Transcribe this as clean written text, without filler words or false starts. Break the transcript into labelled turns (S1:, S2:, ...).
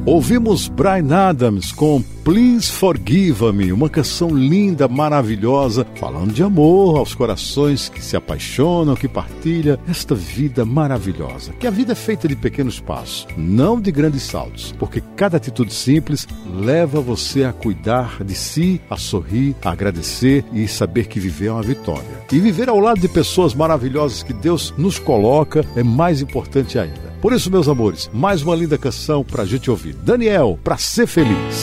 S1: Ouvimos Bryan Adams com Please Forgive Me, uma canção linda, maravilhosa, falando de amor aos corações que se apaixonam, que partilham esta vida maravilhosa. Que a vida é feita de pequenos passos, não de grandes saltos, porque cada atitude simples leva você a cuidar de si, a sorrir, a agradecer e saber que viver é uma vitória. E viver ao lado de pessoas maravilhosas que Deus nos coloca é mais importante ainda. Por isso, meus amores, mais uma linda canção pra gente ouvir. Daniel, Pra Ser Feliz.